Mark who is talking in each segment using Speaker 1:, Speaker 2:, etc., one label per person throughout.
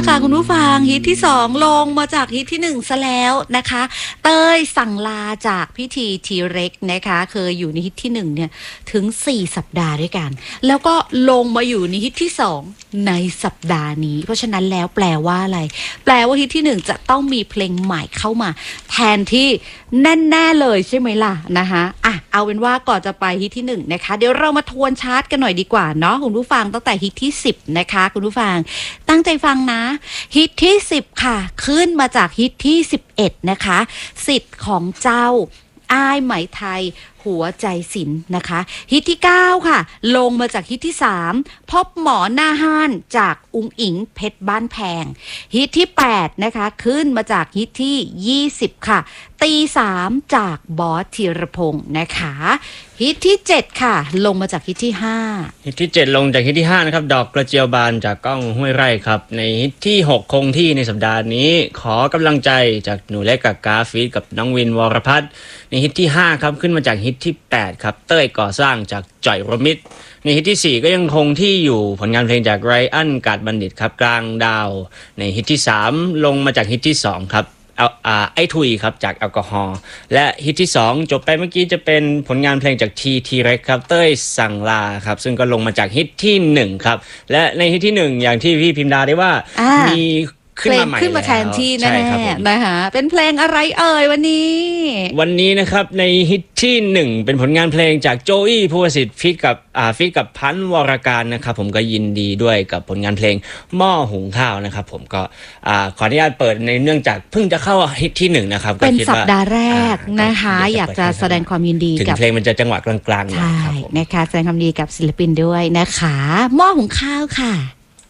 Speaker 1: ค่ะคุณผู้ฟังฮิตที่2ลงมาจากฮิตที่1ซะแล้วนะคะเต้ยสั่งลาจากพิธีทีเร็กนะคะเคยอยู่ในฮิตที่1เนี่ยถึง4สัปดาห์ด้วยกันแล้วก็ลงมาอยู่ในฮิตที่2ในสัปดาห์นี้เพราะฉะนั้นแล้วแปลว่าอะไรแปลว่าฮิตที่1จะต้องมีเพลงใหม่เข้ามาแทนที่แน่ๆเลยใช่ไหมล่ะนะคะเอาเป็นว่าก่อนจะไปฮิตที่1นะคะเดี๋ยวเรามาทวนชาร์ตกันหน่อยดีกว่าเนาะคุณผู้ฟังตั้งแต่ฮิตที่10นะคะคุณผู้ฟังตั้งใจฟังนะฮิตที่10ค่ะขึ้นมาจากฮิตที่11นะคะสิทธิ์ของเจ้าอ้ายไหมไทยหัวใจศิลป์นะคะฮิตที่9ค่ะลงมาจากฮิตที่3พบหมอหน้าห้านจากอุ๋งอิงเพชรบ้านแพงฮิตที่8นะคะขึ้นมาจากฮิตที่20ค่ะตี3จากบอสธีรพงศ์นะคะฮิตที่7ค่ะลงมาจากฮิตที่5
Speaker 2: ฮิตที่7ลงจากฮิตที่5นะครับดอกกระเจียวบานจากก้องห้วยไร่ครับในฮิตที่6คงที่ในสัปดาห์นี้ขอกำลังใจจากหนูเล็กกับกาฟีดกับน้องวินวรพัฒน์ในฮิตที่5ครับขึ้นมาจากฮิตที่8ครับเต้ยก่อสร้างจากจ่อยรมิตรในฮิตที่4ก็ยังคงที่อยู่ผลงานเพลงจากไรอันกาดบัณฑิตครับกลางดาวในฮิตที่3ลงมาจากฮิตที่2ครับไอ้ทุยครับจากแอลกอฮอล์และฮิตที่2จบไปเมื่อกี้จะเป็นผลงานเพลงจากทีเร็กครับเต้ยสั่งลาครับซึ่งก็ลงมาจากฮิตที่1ครับและในฮิตที่1อย่างที่พี่พิมดาได้ว่ามีขึ้นมา
Speaker 1: แทนที่แน่ๆนะคะเป็นเพลงอะไรเอ่ยวันนี้
Speaker 2: นะครับในฮิตที่1เป็นผลงานเพลงจากโจอี้ภูวสิทธิ์ฟีดกับพันธ์วรการนะครับผมก็ยินดีด้วยกับผลงานเพลงหม้อหุงข้าวนะครับผมก็ขออนุญาตเปิดในเนื่องจากเพิ่งจะเข้าฮิตที่1นะครับ
Speaker 1: เป็นสัปดาห์แรกนะคะอยากจะแสดงความยินดีกับ
Speaker 2: เพลงมันจะจังหวะกลางๆหน่อยครับผม
Speaker 1: นะคะแสดงความยินดีกับศิลปินด้วยนะคะหม้อหุงข้าวค่ะ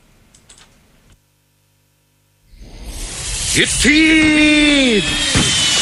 Speaker 3: ฮิตที่